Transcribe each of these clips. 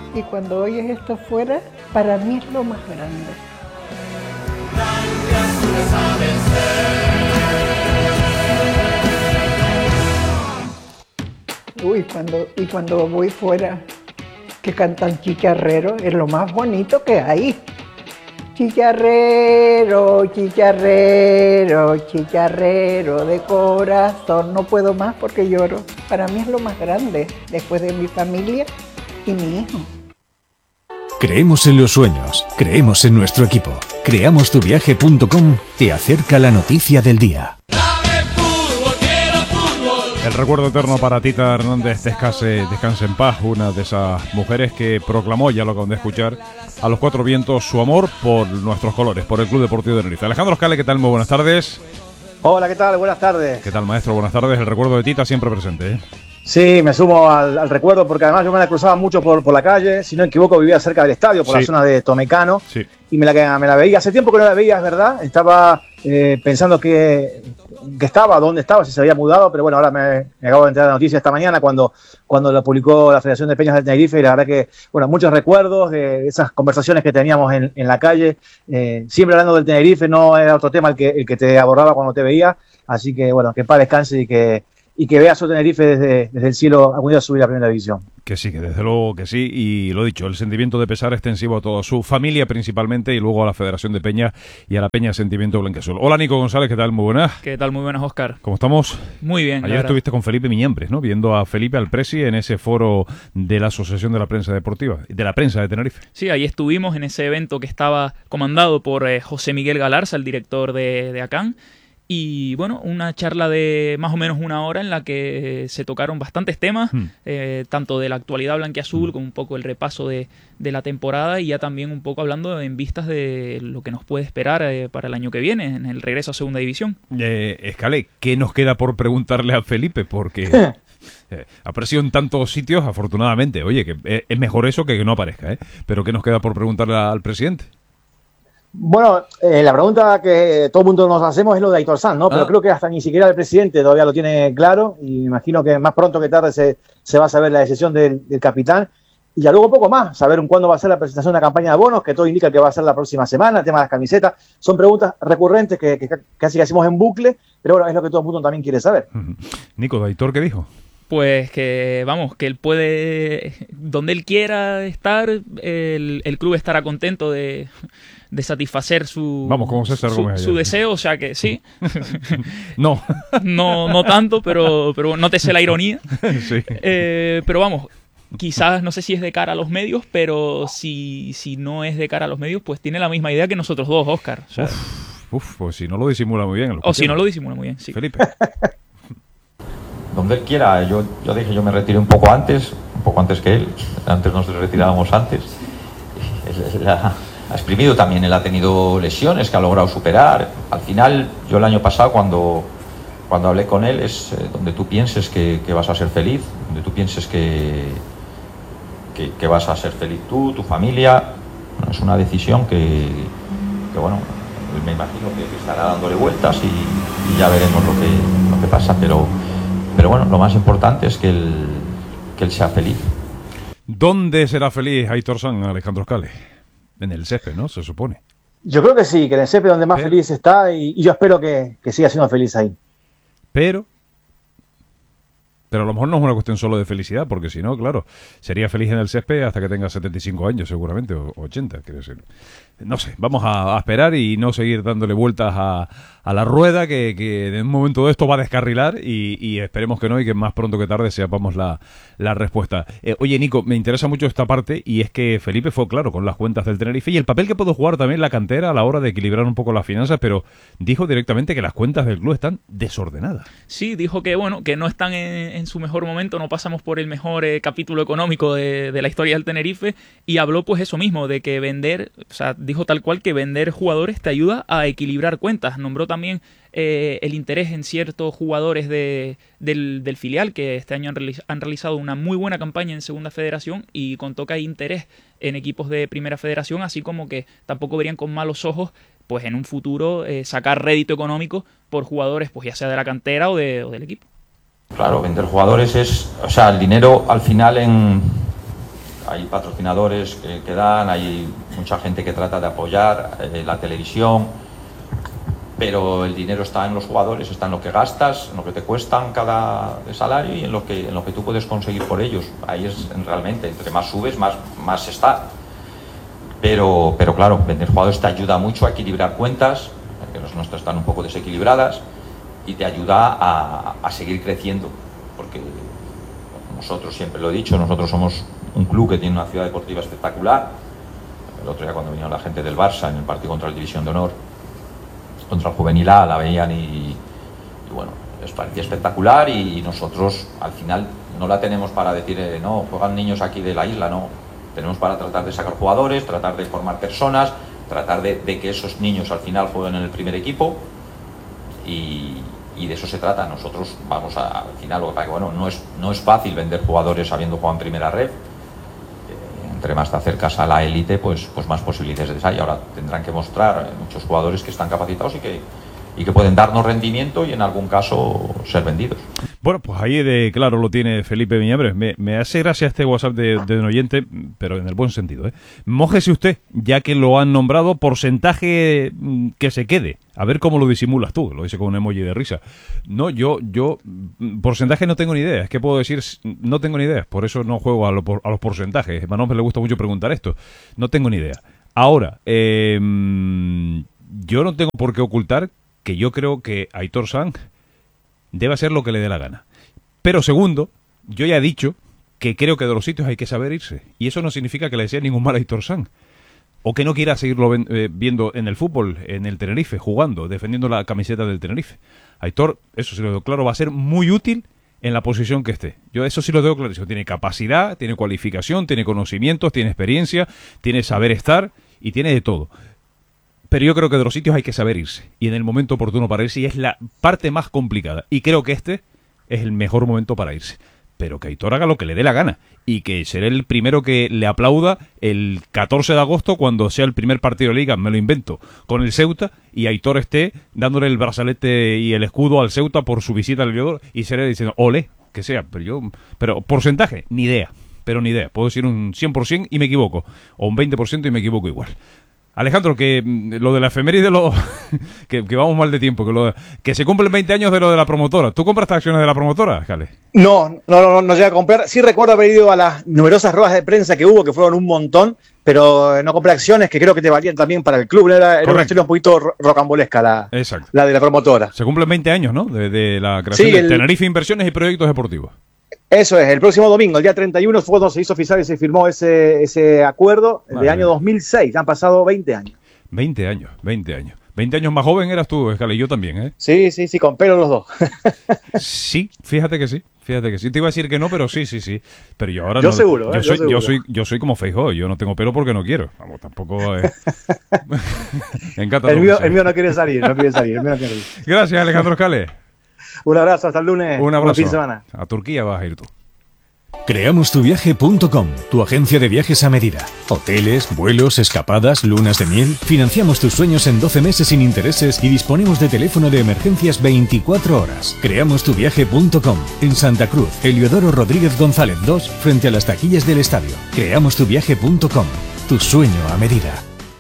Y cuando oyes esto fuera, para mí es lo más grande. Uy, cuando voy fuera, que cantan chicharrero, es lo más bonito que hay. Chicharrero, chicharrero, chicharrero de corazón. No puedo más porque lloro. Para mí es lo más grande, después de mi familia y mi hijo. Creemos en los sueños, creemos en nuestro equipo. Creamostuviaje.com te acerca la noticia del día. El recuerdo eterno para Tita Hernández, descanse en paz, una de esas mujeres que proclamó, ya lo acaban de escuchar, a los cuatro vientos su amor por nuestros colores, por el Club Deportivo de Tenerife. Alejandro Scale, ¿qué tal? Muy buenas tardes. Hola, ¿qué tal? Buenas tardes. ¿Qué tal, maestro? Buenas tardes. El recuerdo de Tita siempre presente, ¿eh? Sí, me sumo al recuerdo porque además yo me la cruzaba mucho por la calle, si no me equivoco vivía cerca del estadio, por la zona de Tomecano, y me la veía, hace tiempo que no la veía, es verdad, estaba pensando que estaba, dónde estaba, si se había mudado, pero bueno, ahora me acabo de enterar de la noticia esta mañana cuando lo publicó la Federación de Peñas del Tenerife, y la verdad que, bueno, muchos recuerdos de esas conversaciones que teníamos en la calle, siempre hablando del Tenerife, no era otro tema el que te abordaba cuando te veía, así que bueno, que paz descanse y que vea a su Tenerife desde el cielo algún día subir a Primera División. Que sí, que desde luego que sí, y lo dicho, el sentimiento de pesar extensivo a toda su familia principalmente y luego a la Federación de Peña y a la Peña Sentimiento Blanquiazul. Hola Nico González, ¿qué tal? Muy buenas. ¿Qué tal? Muy buenas, Óscar. ¿Cómo estamos? Muy bien. Ayer estuviste con Felipe Miñambres, ¿no? Viendo a Felipe, al presi, en ese foro de la Asociación de la Prensa Deportiva, de la prensa de Tenerife. Sí, ahí estuvimos en ese evento que estaba comandado por José Miguel Galarza, el director de ACAN. Y bueno, una charla de más o menos una hora en la que se tocaron bastantes temas, tanto de la actualidad blanquiazul como un poco el repaso de la temporada y ya también un poco hablando en vistas de lo que nos puede esperar para el año que viene, en el regreso a Segunda División. Scale, ¿qué nos queda por preguntarle a Felipe? Porque apareció en tantos sitios, afortunadamente. Oye, que es mejor eso que no aparezca, ¿eh? Pero ¿qué nos queda por preguntarle al presidente? Bueno, la pregunta que todo el mundo nos hacemos es lo de Aitor Sanz, ¿no? Pero creo que hasta ni siquiera el presidente todavía lo tiene claro y me imagino que más pronto que tarde se va a saber la decisión del capitán y ya luego poco más, saber cuándo va a ser la presentación de la campaña de abonos, que todo indica que va a ser la próxima semana, el tema de las camisetas. Son preguntas recurrentes que casi que hacemos en bucle, pero bueno, es lo que todo el mundo también quiere saber. Nico, ¿Aitor qué dijo? Pues que, vamos, que él puede, donde él quiera estar, el club estará contento de satisfacer su deseo, o sea que sí. No tanto, pero no te sé la ironía. Sí. Pero vamos, quizás no sé si es de cara a los medios, pero si no es de cara a los medios, pues tiene la misma idea que nosotros dos, Óscar. O sea, pues si no lo disimula muy bien. O si no lo disimula muy bien, sí. Felipe. Donde él quiera, yo dije, yo me retiré un poco antes que él, antes nos retirábamos antes. Ha exprimido también, él ha tenido lesiones que ha logrado superar. Al final, yo el año pasado cuando hablé con él es donde tú pienses que vas a ser feliz, donde tú pienses que vas a ser feliz tú, tu familia. Bueno, es una decisión que bueno, me imagino que estará dándole vueltas y ya veremos lo que pasa, pero bueno, lo más importante es que él sea feliz. ¿Dónde será feliz Aitor Sanz, Alejandro Scale? En el césped, ¿no? Se supone. Yo creo que sí, que en el césped donde más feliz está y yo espero que siga siendo feliz ahí. Pero a lo mejor no es una cuestión solo de felicidad, porque si no, claro, sería feliz en el césped hasta que tenga 75 años seguramente, o 80, quiero decir. No sé, vamos a esperar y no seguir dándole vueltas a la rueda que en un momento de esto va a descarrilar y esperemos que no y que más pronto que tarde sepamos la respuesta. Oye, Nico, me interesa mucho esta parte y es que Felipe fue claro con las cuentas del Tenerife y el papel que puede jugar también la cantera a la hora de equilibrar un poco las finanzas, pero dijo directamente que las cuentas del club están desordenadas. Sí, dijo que bueno, que no están en su mejor momento, no pasamos por el mejor capítulo económico de la historia del Tenerife y habló pues eso mismo, de que vender, o sea, dijo tal cual que vender jugadores te ayuda a equilibrar cuentas. Nombró también el interés en ciertos jugadores del filial que este año han realizado una muy buena campaña en Segunda Federación y contó que hay interés en equipos de Primera Federación, así como que tampoco verían con malos ojos pues en un futuro sacar rédito económico por jugadores pues ya sea de la cantera o del equipo. Claro, vender jugadores es, o sea, el dinero al final patrocinadores que dan, hay mucha gente que trata de apoyar, la televisión, pero el dinero está en los jugadores, está en lo que gastas, en lo que te cuestan cada salario y en lo que tú puedes conseguir por ellos. Ahí es realmente, entre más subes, más está. Pero claro, vender jugadores te ayuda mucho a equilibrar cuentas, que las nuestras están un poco desequilibradas, y te ayuda a seguir creciendo, porque nosotros, siempre lo he dicho, nosotros somos un club que tiene una ciudad deportiva espectacular. El otro día cuando vino la gente del Barça en el partido contra el División de Honor, contra el Juvenil A, la veían y bueno, les parecía espectacular, y nosotros al final no la tenemos para decir no, juegan niños aquí de la isla, no. Tenemos para tratar de sacar jugadores, tratar de formar personas, tratar de que esos niños al final jueguen en el primer equipo, y de eso se trata. Nosotros vamos al final, lo que pasa que bueno, no es fácil vender jugadores habiendo jugado en primera red. Entre más te acercas a la élite, pues más posibilidades hay. Ahora tendrán que mostrar muchos jugadores que están capacitados y que pueden darnos rendimiento y en algún caso ser vendidos. Bueno, pues ahí de claro lo tiene Felipe Viñabres. Me hace gracia este WhatsApp de un oyente, pero en el buen sentido, ¿eh? Mójese usted, ya que lo han nombrado, porcentaje que se quede. A ver cómo lo disimulas tú. Lo dice con un emoji de risa. No, yo porcentaje no tengo ni idea. Es que puedo decir, no tengo ni idea. Por eso no juego a los porcentajes. A Manuel le gusta mucho preguntar esto. No tengo ni idea. Ahora, yo no tengo por qué ocultar que yo creo que Aitor Sanz debe hacer lo que le dé la gana. Pero segundo, yo ya he dicho que creo que de los sitios hay que saber irse. Y eso no significa que le desee ningún mal a Aitor Sanz. O que no quiera seguirlo viendo en el fútbol, en el Tenerife, jugando, defendiendo la camiseta del Tenerife. Aitor, eso sí lo digo claro, va a ser muy útil en la posición que esté. Yo eso sí lo tengo clarísimo. Tiene capacidad, tiene cualificación, tiene conocimientos, tiene experiencia, tiene saber estar y tiene de todo. Pero yo creo que de los sitios hay que saber irse. Y en el momento oportuno para irse, y es la parte más complicada. Y creo que este es el mejor momento para irse. Pero que Aitor haga lo que le dé la gana. Y que seré el primero que le aplauda el 14 de agosto cuando sea el primer partido de Liga, me lo invento, con el Ceuta, y Aitor esté dándole el brazalete y el escudo al Ceuta por su visita al Liodor, y seré diciendo, ole, que sea. Pero porcentaje, ni idea. Pero ni idea. Puedo decir un 100% y me equivoco. O un 20% y me equivoco igual. Alejandro, que lo de la efeméride, que vamos mal de tiempo, que se cumplen 20 años de lo de la promotora. ¿Tú compraste acciones de la promotora, Jale? No llegué a comprar. Sí recuerdo haber ido a las numerosas ruedas de prensa que hubo, que fueron un montón, pero no compré acciones que creo que te valían también para el club. Era una historia un poquito rocambolesca la de la promotora. Se cumplen 20 años, ¿no? De la creación de Tenerife Inversiones y Proyectos Deportivos. Eso es, el próximo domingo, el día 31, fue cuando se hizo oficial y se firmó ese acuerdo de año 2006. Han pasado 20 años. 20 años. 20 años más joven eras tú, Escala, y yo también, ¿eh? Sí, con pelo los dos. Sí, fíjate que sí. Te iba a decir que no, pero sí. Pero yo ahora yo no. Seguro, yo soy como Feijóo, yo no tengo pelo porque no quiero. Vamos, tampoco. Me encanta. El mío no quiere salir, Gracias, Alejandro Escale. Un abrazo, hasta el lunes. Un abrazo. Buen fin de semana. A Turquía vas a ir tú. Creamostuviaje.com, tu agencia de viajes a medida. Hoteles, vuelos, escapadas, lunas de miel. Financiamos tus sueños en 12 meses sin intereses y disponemos de teléfono de emergencias 24 horas. Creamostuviaje.com, en Santa Cruz, Heliodoro Rodríguez González 2, frente a las taquillas del estadio. Creamostuviaje.com, tu sueño a medida.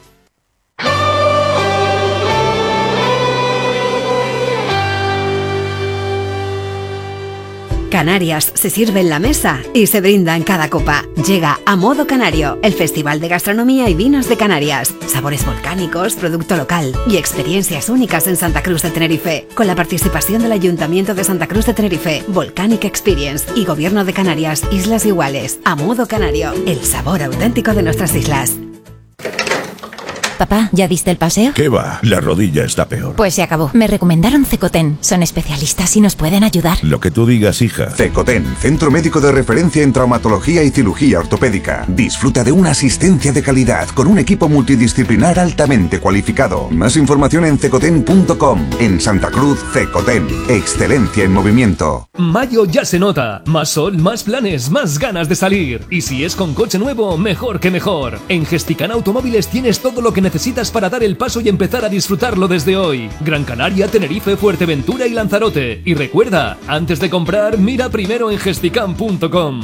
Canarias se sirve en la mesa y se brinda en cada copa. Llega A Modo Canario, el festival de gastronomía y vinos de Canarias. Sabores volcánicos, producto local y experiencias únicas en Santa Cruz de Tenerife. Con la participación del Ayuntamiento de Santa Cruz de Tenerife, Volcanic Experience y Gobierno de Canarias, Islas Iguales. A Modo Canario, el sabor auténtico de nuestras islas. Papá, ¿ya diste el paseo? ¿Qué va? La rodilla está peor. Pues se acabó. Me recomendaron Cecoten. Son especialistas y nos pueden ayudar. Lo que tú digas, hija. Cecoten, centro médico de referencia en traumatología y cirugía ortopédica. Disfruta de una asistencia de calidad con un equipo multidisciplinar altamente cualificado. Más información en cecoten.com. En Santa Cruz, Cecoten. Excelencia en movimiento. Mayo ya se nota. Más sol, más planes, más ganas de salir. Y si es con coche nuevo, mejor que mejor. En Gesticana Automóviles tienes todo lo que necesitas para dar el paso y empezar a disfrutarlo desde hoy. Gran Canaria, Tenerife, Fuerteventura y Lanzarote. Y recuerda, antes de comprar, mira primero en gesticam.com.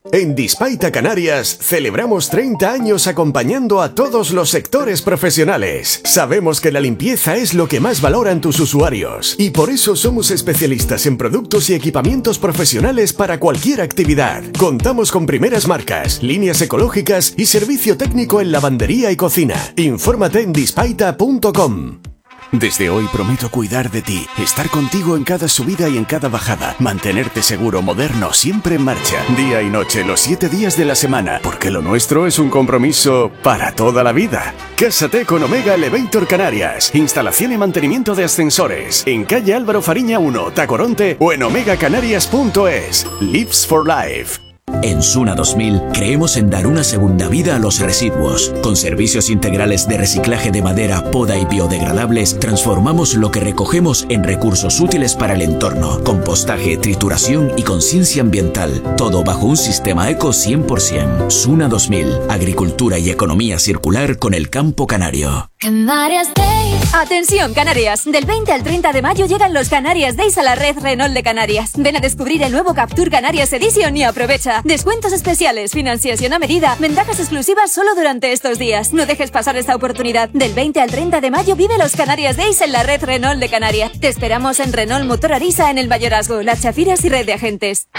En Dispaita Canarias celebramos 30 años acompañando a todos los sectores profesionales. Sabemos que la limpieza es lo que más valoran tus usuarios y por eso somos especialistas en productos y equipamientos profesionales para cualquier actividad. Contamos con primeras marcas, líneas ecológicas y servicio técnico en lavandería y cocina. Infórmate en dispaita.com. Desde hoy prometo cuidar de ti, estar contigo en cada subida y en cada bajada, mantenerte seguro, moderno, siempre en marcha, día y noche, los 7 días de la semana, porque lo nuestro es un compromiso para toda la vida. Cásate con Omega Elevator Canarias, instalación y mantenimiento de ascensores, en calle Álvaro Fariña 1, Tacoronte o en omegacanarias.es. Lives for Life. En Suna 2000 creemos en dar una segunda vida a los residuos. Con servicios integrales de reciclaje de madera, poda y biodegradables, transformamos lo que recogemos en recursos útiles para el entorno. Compostaje, trituración y conciencia ambiental. Todo bajo un sistema eco 100%. Suna 2000. Agricultura y economía circular con el campo canario. Canarias Days. Atención, Canarias. Del 20 al 30 de mayo llegan los Canarias Days a la red Renault de Canarias. Ven a descubrir el nuevo Captur Canarias Edition y aprovecha. Descuentos especiales, financiación a medida, ventajas exclusivas solo durante estos días. No dejes pasar esta oportunidad. Del 20 al 30 de mayo vive los Canarias Days en la red Renault de Canarias. Te esperamos en Renault Motor Arisa en el Mayorazgo, Las Chafiras y red de agentes.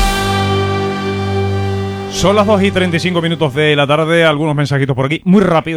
Son las 2:35 de la tarde, algunos mensajitos por aquí, muy rápido.